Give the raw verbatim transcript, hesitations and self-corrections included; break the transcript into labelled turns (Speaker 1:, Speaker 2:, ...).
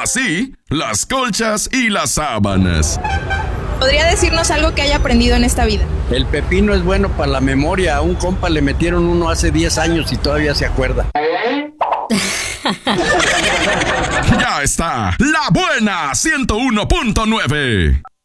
Speaker 1: así las colchas y las sábanas.
Speaker 2: ¿Podría decirnos algo que haya aprendido en esta vida?
Speaker 3: El pepino es bueno para la memoria. A un compa le metieron uno hace diez años y todavía se acuerda.
Speaker 1: Ya está, La Buena ciento uno punto nueve.